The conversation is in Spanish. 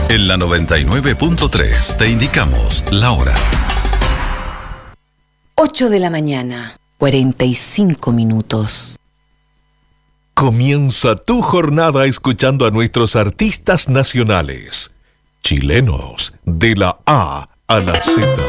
En la 99.3 te indicamos la hora. 8 de la mañana, 45 minutos. Comienza tu jornada escuchando a nuestros artistas nacionales, chilenos de la A a la Z.